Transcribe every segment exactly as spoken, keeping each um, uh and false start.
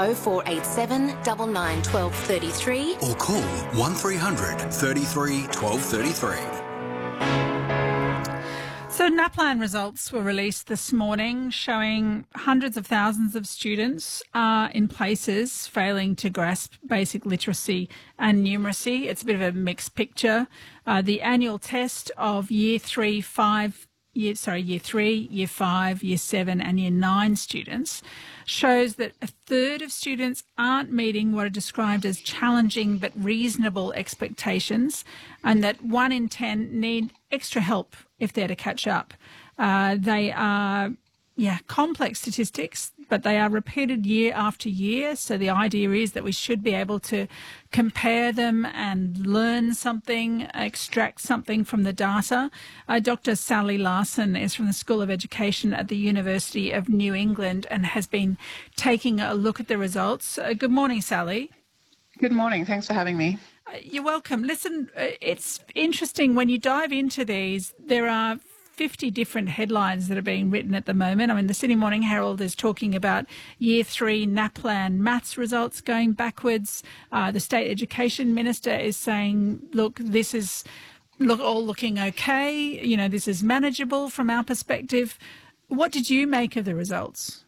oh four eight seven, nine nine, one two three three or call one three hundred, thirty-three, twelve thirty-three. So NAPLAN results were released this morning showing hundreds of thousands of students are in places failing to grasp basic literacy and numeracy. It's a bit of a mixed picture. Uh, the annual test of year three, five, year, sorry, year three, year five, year seven and year nine students shows that a third of students aren't meeting what are described as challenging but reasonable expectations, and that one in ten need extra help if they're to catch up. Uh, they are, yeah, complex statistics, but they are repeated year after year. So the idea is that we should be able to compare them and learn something, extract something from the data. Uh, Doctor Sally Larson is from the School of Education at the University of New England and has been taking a look at the results. Uh, good morning, Sally. Good morning. Thanks for having me. Uh, you're welcome. Listen, uh, it's interesting when you dive into these, there are fifty different headlines that are being written at the moment. I mean, the Sydney Morning Herald is talking about year three NAPLAN maths results going backwards. Uh, the State Education Minister is saying, look, this is look all looking okay. You know, this is manageable from our perspective. What did you make of the results?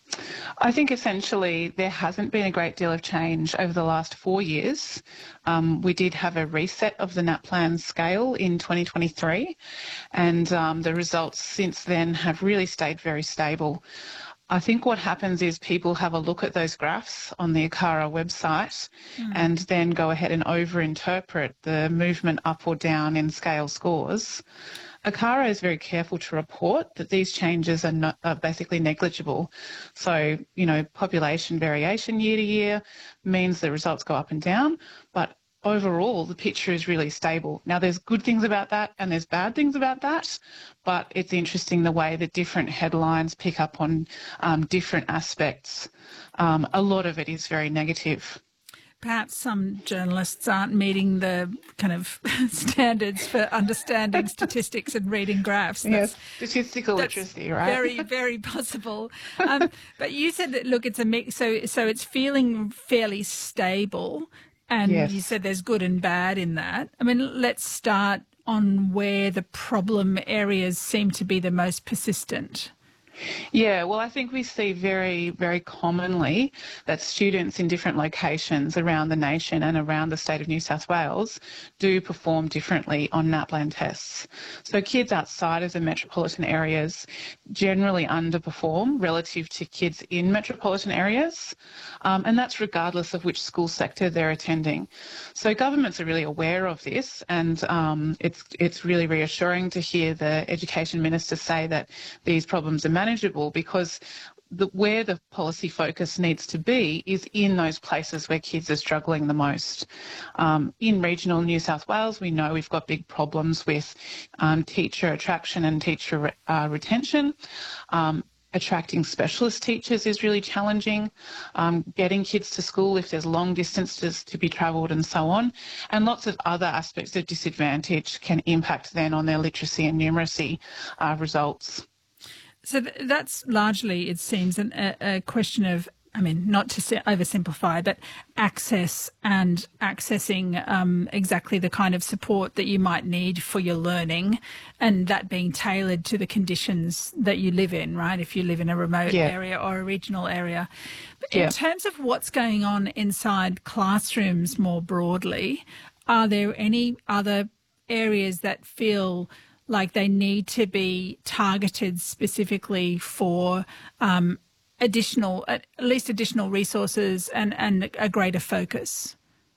I think essentially there hasn't been a great deal of change over the last four years. Um, we did have a reset of the NAPLAN scale in twenty twenty-three, and um, the results since then have really stayed very stable. I think what happens is people have a look at those graphs on the ACARA website mm. and then go ahead and over-interpret the movement up or down in scale scores. ACARA is very careful to report that these changes are, not, are basically negligible. So, you know, population variation year to year means the results go up and down, but overall the picture is really stable. Now, there's good things about that and there's bad things about that, but it's interesting the way that different headlines pick up on um, different aspects. Um, a lot of it is very negative. Perhaps some journalists aren't meeting the kind of standards for understanding statistics and reading graphs. That's, yes, statistical that's literacy, right? Very, very possible. Um, but you said that, look, it's a mix, so so it's feeling fairly stable, and yes. You said there's good and bad in that. I mean, let's start on where the problem areas seem to be the most persistent. Yeah, well, I think we see very, very commonly that students in different locations around the nation and around the state of New South Wales do perform differently on NAPLAN tests. So kids outside of the metropolitan areas generally underperform relative to kids in metropolitan areas, um, and that's regardless of which school sector they're attending. So governments are really aware of this, and um, it's, it's really reassuring to hear the Education Minister say that these problems are manageable. Manageable because the, where the policy focus needs to be is in those places where kids are struggling the most. Um, in regional New South Wales, we know we've got big problems with um, teacher attraction and teacher re- uh, retention. Um, Attracting specialist teachers is really challenging, um, getting kids to school if there's long distances to be travelled and so on, and lots of other aspects of disadvantage can impact then on their literacy and numeracy uh, results. So th- that's largely, it seems, an, a, a question of, I mean, not to oversimplify, but access and accessing um, exactly the kind of support that you might need for your learning, and that being tailored to the conditions that you live in, right? If you live in a remote yeah. area or a regional area. But in yeah. terms of what's going on inside classrooms more broadly, are there any other areas that feel like they need to be targeted specifically for um, additional, at least additional resources and, and a greater focus?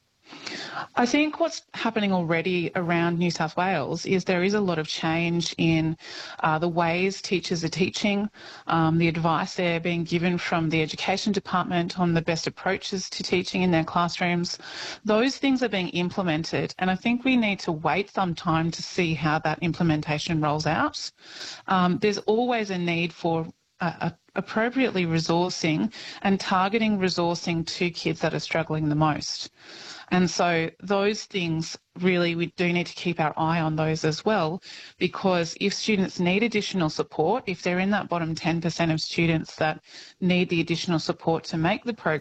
I think what's happening already around New South Wales is there is a lot of change in uh, the ways teachers are teaching, um, the advice they're being given from the Education Department on the best approaches to teaching in their classrooms. Those things are being implemented, and I think we need to wait some time to see how that implementation rolls out. Um, there's always a need for uh, appropriately resourcing and targeting resourcing to kids that are struggling the most. And so those things, really, we do need to keep our eye on those as well, because if students need additional support, if they're in that bottom ten percent of students that need the additional support to make the program